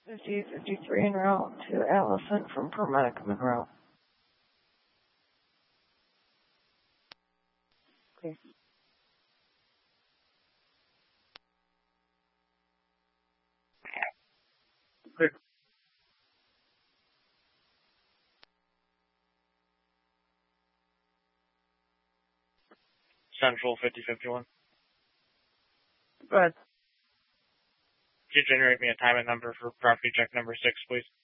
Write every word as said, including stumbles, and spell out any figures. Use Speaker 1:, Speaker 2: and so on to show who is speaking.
Speaker 1: fifty fifty-three en route to Allison from Paramedic Monroe. Okay.
Speaker 2: Clear. Central fifty fifty-one.
Speaker 1: Go ahead.
Speaker 2: Could you generate me a time and number for property check number six, please?